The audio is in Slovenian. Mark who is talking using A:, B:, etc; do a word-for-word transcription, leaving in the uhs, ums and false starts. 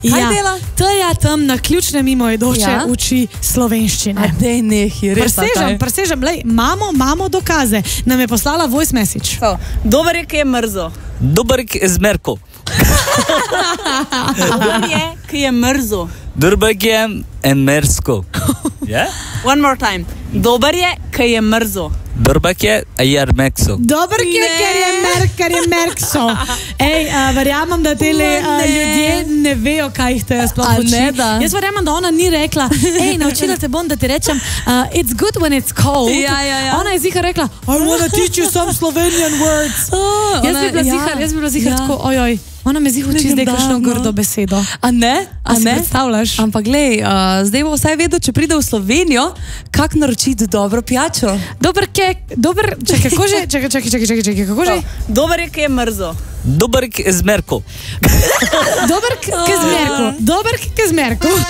A: Kaj
B: ja,
A: dela?
B: Teja tam na ključne mimoidoče ja? uči slovenščine.
A: A dej nehi, res.
B: Presežem, presežem, lej, mamo, mamo dokaze. Nam je poslala voice message.
C: So, dober je, ki je mrzo.
D: Dober je zmerko.
C: Dober je, ki je mrzo.
D: Dober je emersko. Yeah?
C: One more time. Dober je, ki je mrzo.
D: Dober je jarmekso.
B: Dober je, ker je merk, ker je merkso. Ej, uh, verjamem, da tele uh, ljudje ne vejo, kaj jih te sploh uči. Jaz verjamem, da ona ni rekla, ej, naučila te bom, da ti rečem, uh, it's good when it's cold.
A: Ja, ja, ja.
B: Ona je zihar rekla, I wanna teach you some Slovenian words.
A: Oh,
B: jaz,
A: ona,
B: bi bila
A: ja,
B: zihar, jaz bi bila zihar
A: ja.
B: tako, ojoj. Ona me zih uči zdaj kakšno grdo besedo.
A: A ne?
B: A
A: A
B: si
A: ne?
B: predstavljaš?
A: Ampak glej, uh, zdaj bo vsaj vedel, če pride v Slovenijo, kak naročiti dobro pijačo.
B: Dober kek, dober, čekaj, kako že? Čekaj, čekaj, čekaj, čekaj, čekaj, kako že?
C: Dober je, ki je mrzo.
D: Dober je zmerko.
B: Dober k zmerku. Dober k zmerku.